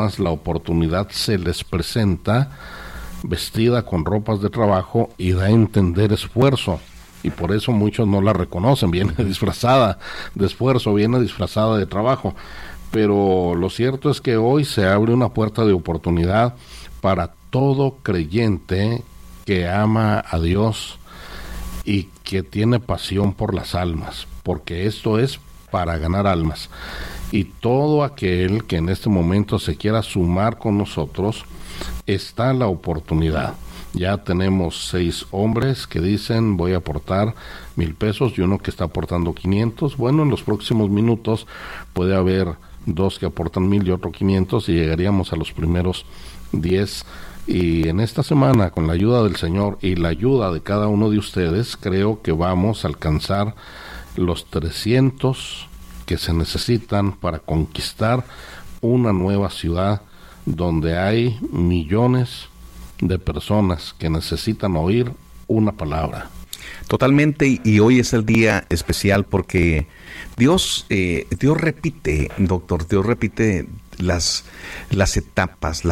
la oportunidad se les presenta vestida con ropas de trabajo y da a entender esfuerzo, y por eso muchos no la reconocen. Viene disfrazada de esfuerzo, viene disfrazada de trabajo, pero lo cierto es que hoy se abre una puerta de oportunidad para todo creyente que ama a Dios y que tiene pasión por las almas, porque esto es para ganar almas. Y todo aquel que en este momento se quiera sumar con nosotros, está la oportunidad. Ya tenemos 6 hombres que dicen voy a aportar 1,000 pesos y uno que está aportando 500. Bueno, en los próximos minutos puede haber 2 que aportan 1,000 y otro 500 y llegaríamos a los primeros 10. Y en esta semana, con la ayuda del Señor y la ayuda de cada uno de ustedes, creo que vamos a alcanzar los 300 que se necesitan para conquistar una nueva ciudad donde hay millones de personas que necesitan oír una palabra. Totalmente, y hoy es el día especial porque Dios repite, doctor, Dios repite las etapas,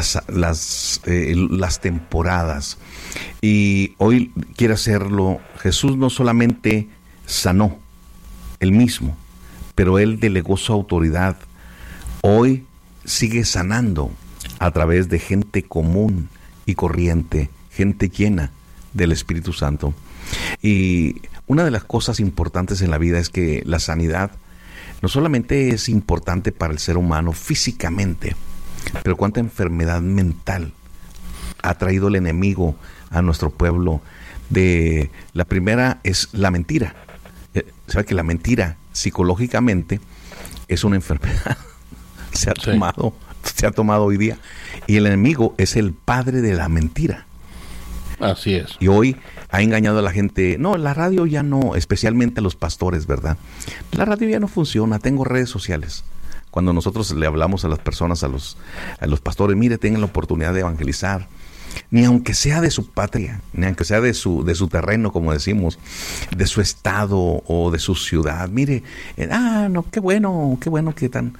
las temporadas, y hoy quiere hacerlo. Jesús no solamente sanó él mismo, pero él delegó su autoridad. Hoy sigue sanando a través de gente común y corriente, gente llena del Espíritu Santo. Y una de las cosas importantes en la vida es que la sanidad no solamente es importante para el ser humano físicamente, pero cuánta enfermedad mental ha traído el enemigo a nuestro pueblo. La primera es la mentira. ¿Sabe que la mentira psicológicamente es una enfermedad? Se ha tomado hoy día, y el enemigo es el padre de la mentira. Así es. Y hoy ha engañado a la gente. No, la radio ya no, especialmente a los pastores, ¿verdad? La radio ya no funciona, tengo redes sociales. Cuando nosotros le hablamos a las personas, a los pastores, mire, tengan la oportunidad de evangelizar, ni aunque sea de su patria, ni aunque sea de su terreno, como decimos, de su estado o de su ciudad. Mire, no, qué bueno que tan...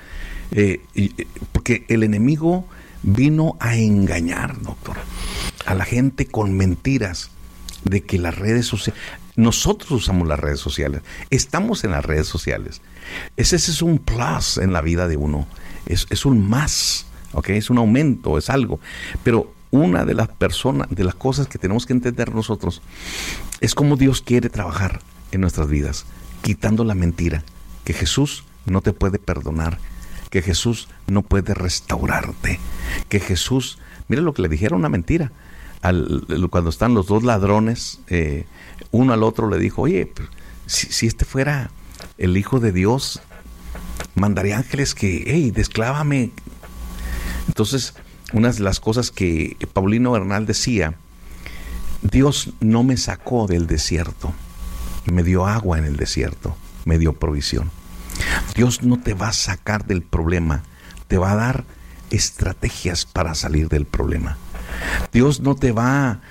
porque el enemigo vino a engañar, doctor, a la gente con mentiras de que las redes sociales... Nosotros usamos las redes sociales, estamos en las redes sociales. Ese es un plus en la vida de uno, es un más, ¿okay? Es un aumento, es algo. Pero una de las cosas que tenemos que entender nosotros es cómo Dios quiere trabajar en nuestras vidas, quitando la mentira, que Jesús no te puede perdonar, que Jesús no puede restaurarte, que Jesús, mira lo que le dijeron, una mentira. Cuando están los 2 ladrones, uno al otro le dijo, oye, si este fuera el Hijo de Dios, mandaría ángeles que, desclávame. Entonces, una de las cosas que Paulino Bernal decía, Dios no me sacó del desierto, me dio agua en el desierto, me dio provisión. Dios no te va a sacar del problema, te va a dar estrategias para salir del problema. Dios no te va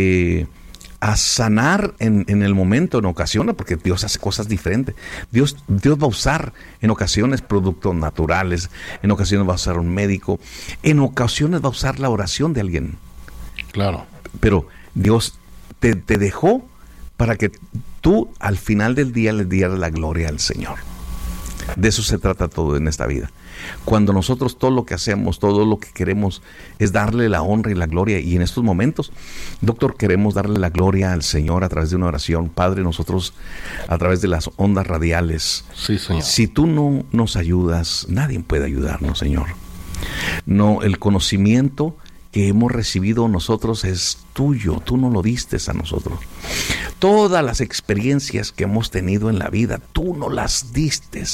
a sanar en el momento, en ocasiones, porque Dios hace cosas diferentes. Dios va a usar en ocasiones productos naturales, en ocasiones va a usar un médico, en ocasiones va a usar la oración de alguien. Claro. Pero Dios te dejó para que tú al final del día le dieras la gloria al Señor. De eso se trata todo en esta vida. Cuando nosotros todo lo que hacemos, todo lo que queremos es darle la honra y la gloria, y en estos momentos, doctor, queremos darle la gloria al Señor a través de una oración. Padre, nosotros a través de las ondas radiales, sí, Señor. Si tú no nos ayudas, nadie puede ayudarnos, Señor. No, el conocimiento que hemos recibido nosotros es tuyo, tú no lo diste a nosotros. Todas las experiencias que hemos tenido en la vida, tú no las diste.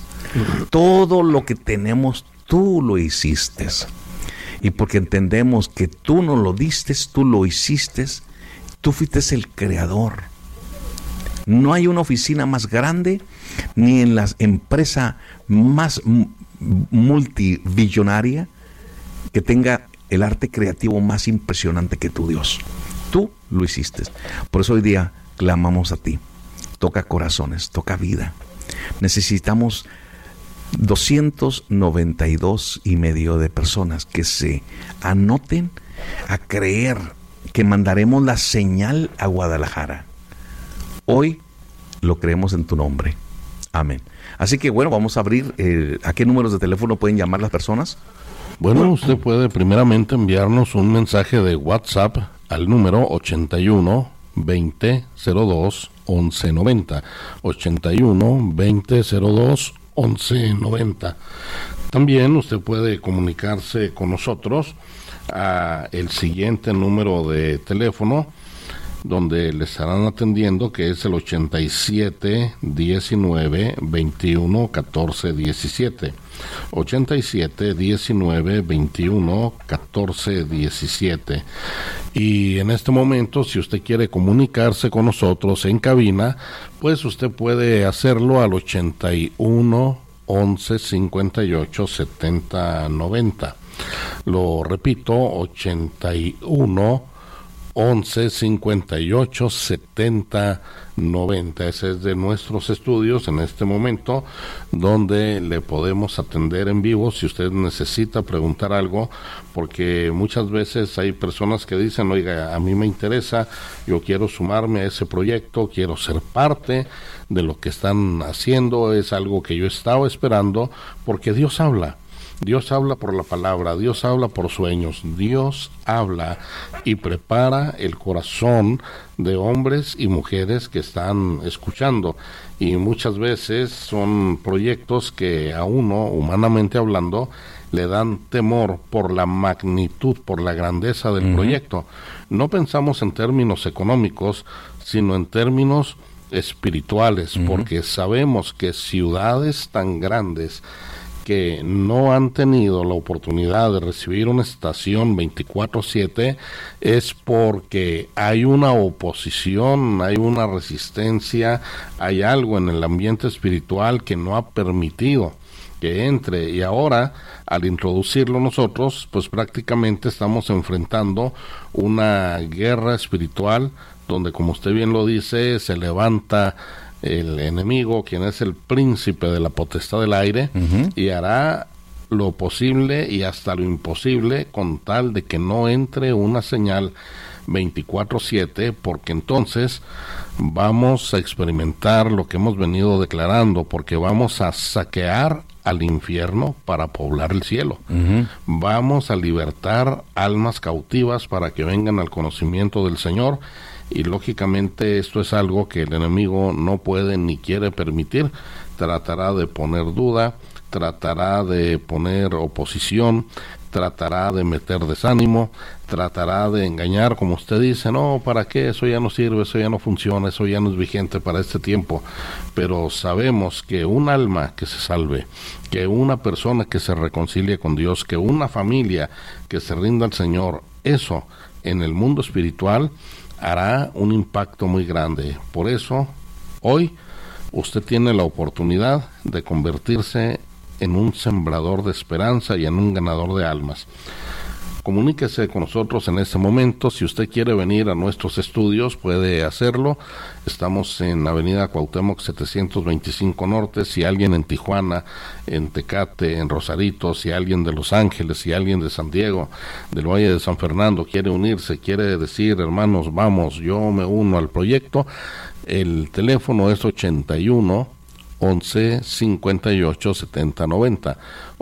Todo lo que tenemos, tú lo hiciste. Y porque entendemos que tú no lo diste, tú lo hiciste, tú fuiste el creador. No hay una oficina más grande, ni en la empresa más multibillonaria que tenga el arte creativo más impresionante que tu Dios. Tú lo hiciste. Por eso hoy día clamamos a ti. Toca corazones, toca vida. Necesitamos 292.5 de personas que se anoten a creer que mandaremos la señal a Guadalajara. Hoy lo creemos en tu nombre. Amén. Así que bueno, vamos a abrir. ¿A qué números de teléfono pueden llamar las personas? Bueno, usted puede primeramente enviarnos un mensaje de WhatsApp al número 81 20 02 11 90. 81 20 02 11 90. También usted puede comunicarse con nosotros a el siguiente número de teléfono donde le estarán atendiendo, que es el 87 19 21 14 17. 87 19 21 14 17. Y en este momento, si usted quiere comunicarse con nosotros en cabina, pues usted puede hacerlo al 81 11 58 70 90. Lo repito, 81 11 58 70 90. Ese es de nuestros estudios en este momento, donde le podemos atender en vivo si usted necesita preguntar algo, porque muchas veces hay personas que dicen: oiga, a mí me interesa, yo quiero sumarme a ese proyecto, quiero ser parte de lo que están haciendo, es algo que yo estaba esperando, porque Dios habla. Dios habla por la palabra, Dios habla por sueños, Dios habla y prepara el corazón de hombres y mujeres que están escuchando. Y muchas veces son proyectos que a uno, humanamente hablando, le dan temor por la magnitud, por la grandeza del proyecto. No pensamos en términos económicos, sino en términos espirituales, porque sabemos que ciudades tan grandes que no han tenido la oportunidad de recibir una estación 24/7 es porque hay una oposición, hay una resistencia, hay algo en el ambiente espiritual que no ha permitido que entre, y ahora al introducirlo nosotros, pues prácticamente estamos enfrentando una guerra espiritual donde, como usted bien lo dice, se levanta el enemigo, quien es el príncipe de la potestad del aire, y hará lo posible y hasta lo imposible con tal de que no entre una señal 24/7, porque entonces vamos a experimentar lo que hemos venido declarando, porque vamos a saquear al infierno para poblar el cielo. Vamos a libertar almas cautivas para que vengan al conocimiento del Señor. Y lógicamente esto es algo que el enemigo no puede ni quiere permitir. Tratará de poner duda, tratará de poner oposición, tratará de meter desánimo, tratará de engañar, como usted dice: no, ¿para qué? Eso ya no sirve, eso ya no funciona, eso ya no es vigente para este tiempo. Pero sabemos que un alma que se salve, que una persona que se reconcilie con Dios, que una familia que se rinda al Señor, eso en el mundo espiritual hará un impacto muy grande. Por eso, hoy usted tiene la oportunidad de convertirse en un sembrador de esperanza y en un ganador de almas. Comuníquese con nosotros en este momento. Si usted quiere venir a nuestros estudios, puede hacerlo. Estamos en Avenida Cuauhtémoc 725 Norte. Si alguien en Tijuana, en Tecate, en Rosarito, si alguien de Los Ángeles, si alguien de San Diego, del Valle de San Fernando quiere unirse, quiere decir: hermanos, vamos, yo me uno al proyecto, el teléfono es 81 11 58 70 90.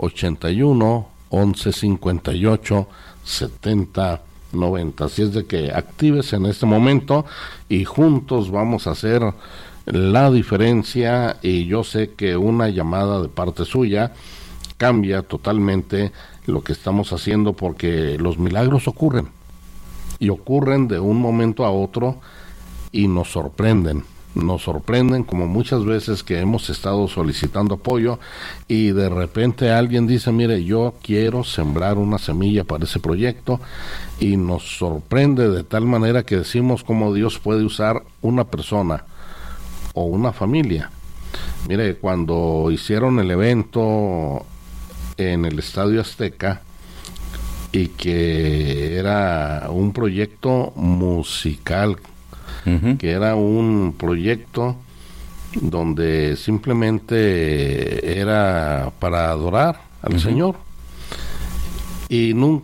81 11 58 70 90. Así es de que actívese en este momento y juntos vamos a hacer la diferencia. Y yo sé que una llamada de parte suya cambia totalmente lo que estamos haciendo, porque los milagros ocurren y ocurren de un momento a otro y nos sorprenden, como muchas veces que hemos estado solicitando apoyo y de repente alguien dice: mire, yo quiero sembrar una semilla para ese proyecto, y nos sorprende de tal manera que decimos cómo Dios puede usar una persona o una familia. Mire, cuando hicieron el evento en el Estadio Azteca, y que era un proyecto musical, que era un proyecto donde simplemente era para adorar al Señor. Y nunca